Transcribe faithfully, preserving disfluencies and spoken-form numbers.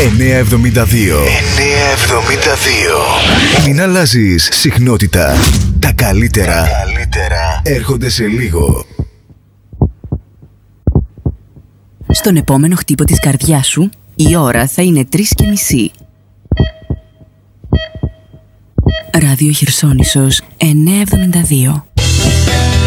εννιακόσια εβδομήντα δύο. εννιακόσια εβδομήντα δύο. Μην αλλάζεις συχνότητα. Τα καλύτερα, Τα καλύτερα έρχονται σε λίγο. Στον επόμενο χτύπο της καρδιάς σου, η ώρα θα είναι τρεις και μισή. Ράδιο Χερσόνησος εννιακόσια εβδομήντα δύο.